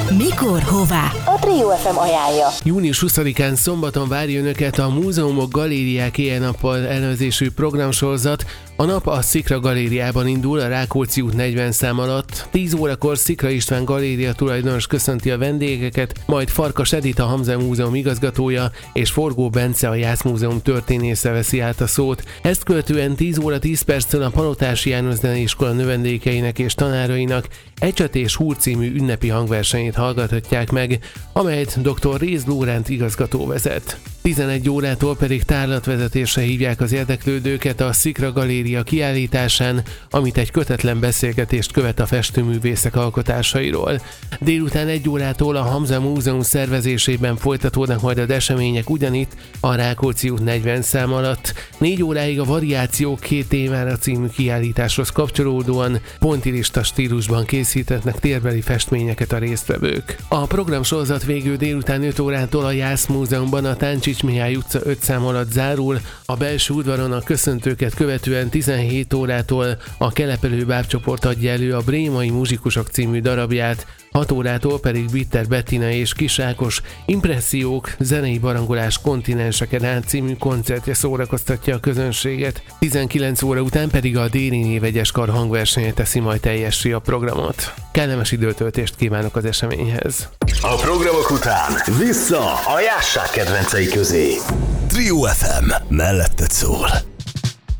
Mikor, hová? A Trio FM ajánlja. Június 20-án szombaton várja Önöket a Múzeumok Galériák éjjel-nappal elnevezésű programsorozat. A nap a Szikra Galériában indul, a Rákóczi út 40 szám alatt. 10 órakor Szikra István galéria tulajdonos köszönti a vendégeket, majd Farkas Edith, a Hamza Múzeum igazgatója, és Forgó Bence, a Jász Múzeum történésze veszi át a szót. Ezt követően 10 óra 10 perccel a Palotási János Zeneiskola növendékeinek és tanárainak Ecset és Húr című ünnepi hangversenyét hallgathatják meg, amelyet dr. Réz Lóránt igazgató vezet. 11 órától pedig tárlatvezetésre hívják az érdeklődőket a Szikra Galéria kiállításán, amit egy kötetlen beszélgetést követ a festőművészek alkotásairól. Délután 1 órától a Hamza Múzeum szervezésében folytatódnak majd az események ugyanitt, a Rákóczi út 40 szám alatt. 4 óráig a Variációk 2 témára című kiállításhoz kapcsolódóan pontilista stílusban készítetnek térbeli festményeket a résztvevők. A programsorozat végül délután 5 órától a Jász Múzeumban a Táncsics Mihály utca 5 szám alatt zárul, a belső udvaron a köszöntőket követően 17 órától a Kelepelő bábcsoport adja elő a Brémai Muzsikusok című darabját, 6 órától pedig Bitter Bettina és Kis Ákos Impressziók, zenei barangolás kontinenseken át című koncertje szórakoztatja a közönséget. 19 óra után pedig a Déri névegyes kar hangversenye teszi majd teljessé a programot. Kellemes időtöltést kívánok az eseményhez! A programok után vissza a jásság kedvencei közé. Trio FM melletted szól.